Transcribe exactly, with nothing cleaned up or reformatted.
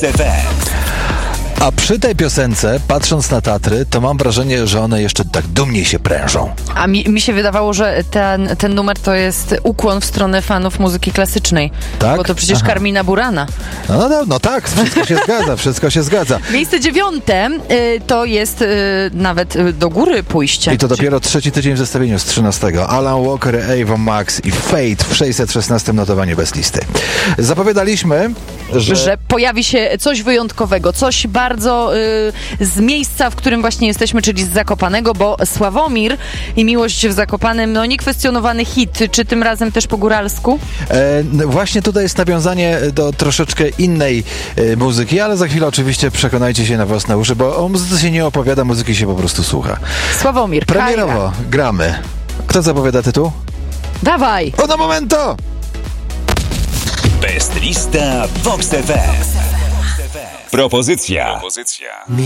T V. A przy tej piosence, patrząc na Tatry, to mam wrażenie, że one jeszcze tak dumnie się prężą. A mi, mi się wydawało, że ten, ten numer to jest ukłon w stronę fanów muzyki klasycznej. Tak? Bo to przecież Aha. Carmina Burana. No, no, no, no tak, wszystko się zgadza, wszystko się zgadza. Miejsce dziewiąte y, to jest y, nawet y, do góry pójście. I to dopiero trzeci tydzień w zestawieniu z trzynastego. Alan Walker, Ava Max i Fate w sześćset szesnastym notowaniu bez listy. Zapowiadaliśmy, że... że pojawi się coś wyjątkowego, coś bardzo y, z miejsca, w którym właśnie jesteśmy, czyli z Zakopanego, bo Sławomir i Miłość w Zakopanem, no niekwestionowany hit. Czy tym razem też po góralsku? E, właśnie tutaj jest nawiązanie do troszeczkę innej e, muzyki, ale za chwilę oczywiście przekonajcie się na własne uszy, bo o muzyce się nie opowiada, muzyki się po prostu słucha. Sławomir, Premierowo Kajra. gramy. Kto zapowiada tytuł? Dawaj! Uno momento! Best lista Vox T V. Propozycja. Propozycja.